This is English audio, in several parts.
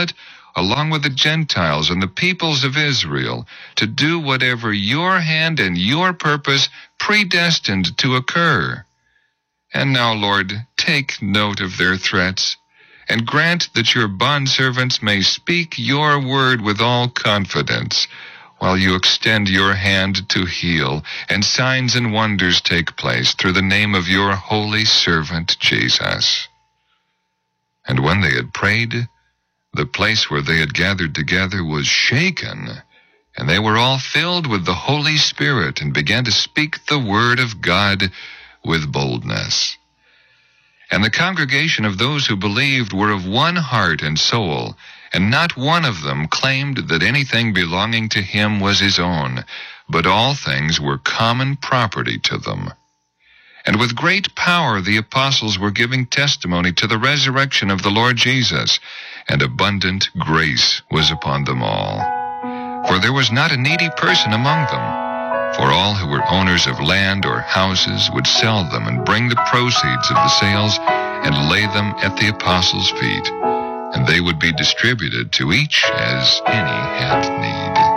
Pilate, along with the Gentiles and the peoples of Israel, to do whatever your hand and your purpose predestined to occur. And now, Lord, take note of their threats, and grant that your bondservants may speak your word with all confidence, while you extend your hand to heal, and signs and wonders take place through the name of your holy servant Jesus." And when they had prayed, the place where they had gathered together was shaken, and they were all filled with the Holy Spirit, and began to speak the word of God with boldness. And the congregation of those who believed were of one heart and soul, and not one of them claimed that anything belonging to him was his own, but all things were common property to them. And with great power the apostles were giving testimony to the resurrection of the Lord Jesus, and abundant grace was upon them all. For there was not a needy person among them, for all who were owners of land or houses would sell them and bring the proceeds of the sales and lay them at the apostles' feet, and they would be distributed to each as any had need.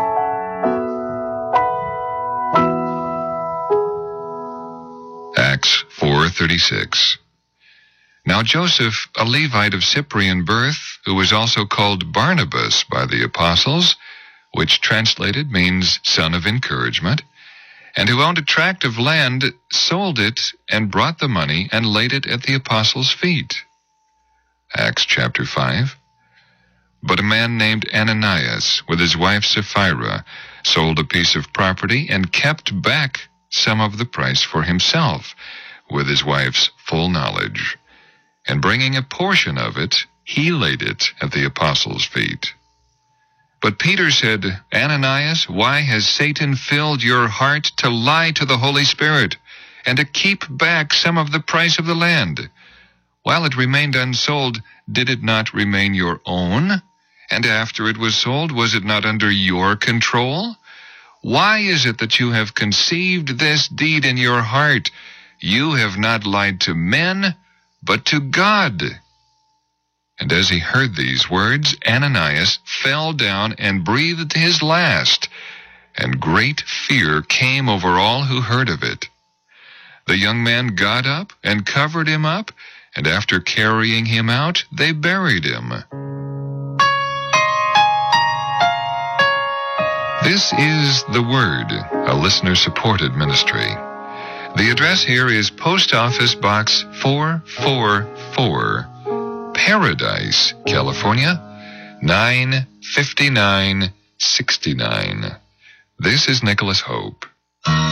Acts 4:36. Now Joseph, a Levite of Cyprian birth, who was also called Barnabas by the apostles, which translated means son of encouragement, and who owned a tract of land, sold it and brought the money and laid it at the apostles' feet. Acts chapter 5. But a man named Ananias, with his wife Sapphira, sold a piece of property and kept back some of the price for himself, with his wife's full knowledge. And bringing a portion of it, he laid it at the apostles' feet. But Peter said, "Ananias, why has Satan filled your heart to lie to the Holy Spirit, and to keep back some of the price of the land? While it remained unsold, did it not remain your own? And after it was sold, was it not under your control? Why is it that you have conceived this deed in your heart? You have not lied to men, but to God." And as he heard these words, Ananias fell down and breathed his last, and great fear came over all who heard of it. The young man got up and covered him up, and after carrying him out, they buried him. This is The Word, a listener-supported ministry. The address here is Post Office Box 444, Paradise, California, 95969. This is Nicholas Hope.